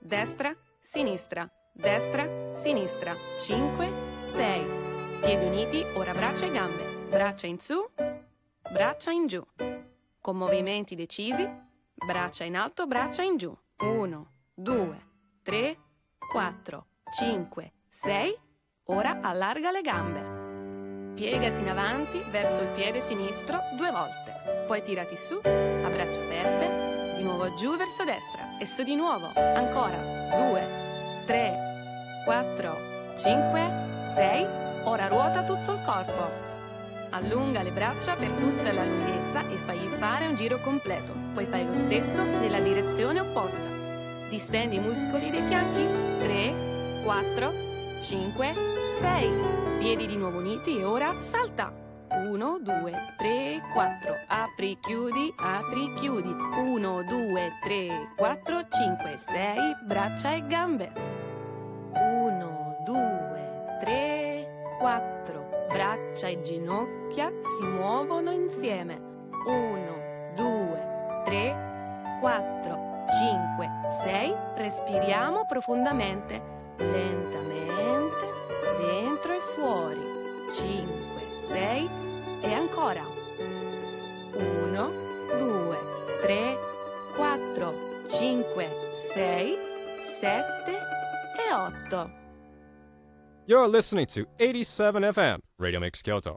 destra, sinistra, destra, sinistra, 5, 6. Piedi uniti, ora braccia e gambe, braccia in su, braccia in giù. Con movimenti decisi, braccia in alto, braccia in giù. 1, 2, 3, 4, 5, 6. Ora allarga le gambe. Piegati in avanti verso il piede sinistro 2 volte. Poi tirati su a braccia aperte, di nuovo giù verso destra e su di nuovo. Ancora 2, 3, 4, 5, 6. Ora ruota tutto il corpo. Allunga le braccia per tutta la lunghezza e fagli fare un giro completo. Poi fai lo stesso nella direzione opposta. Distendi i muscoli dei fianchi. 3, 4, 5, 6. Piedi di nuovo uniti e ora salta. 1, 2, 3, 4. Apri, chiudi, 1, 2, 3, 4, 5, 6. Braccia e gambe. 1, 2, 3, 4. Braccia e ginocchia si muovono insieme. 1, 2, 3, 4, 5, 6. Respiriamo profondamente, lentamente, dentro e fuori. 5, 6 e ancora. 1, 2, 3, 4, 5, 6, 7 e 8. You're listening to 87 FM, Radio Mix Kyoto.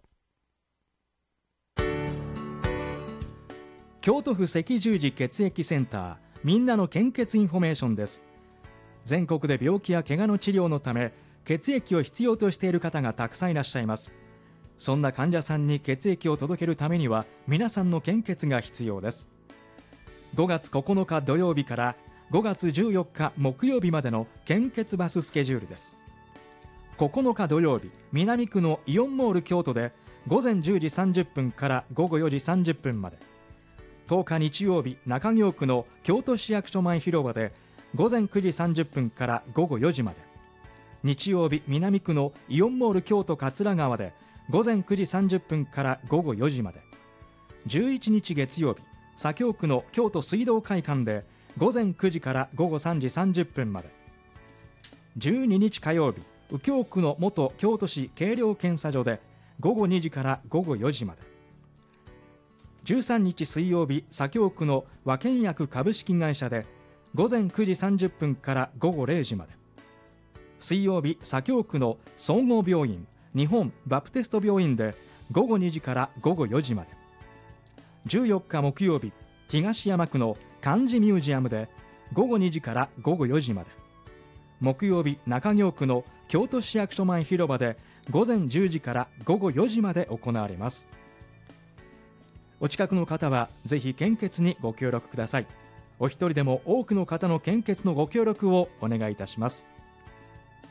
京都府赤十字血液センターみんなの献血インフォメーションです。全国で病気や怪我の治療のため血液を必要としている方がたくさんいらっしゃいます。そんな患者さんに血液を届けるためには皆さんの献血が必要です。5月9日土曜日から5月14日木曜日までの献血バススケジュールです。9日土曜日、南区のイオンモール京都で午前10時30分から午後4時30分まで。10日日曜日、中京区の京都市役所前広場で午前9時30分から午後4時まで。日曜日、南区のイオンモール京都桂川で午前9時30分から午後4時まで。11日月曜日、左京区の京都水道会館で午前9時から午後3時30分まで。12日火曜日、右京区の元京都市計量検査所で午後2時から午後4時まで。13日水曜日、左京区の和健薬株式会社で午前9時30分から午後0時まで。水曜日、左京区の総合病院日本バプテスト病院で午後2時から午後4時まで。14日木曜日、東山区の漢字ミュージアムで午後2時から午後4時まで。木曜日、中京区の京都市役所前広場で午前10時から午後4時まで行われます。お近くの方はぜひ献血にご協力ください。お一人でも多くの方の献血のご協力をお願いいたします。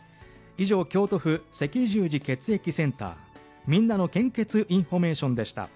以上、京都府赤十字血液センターみんなの献血インフォメーションでした。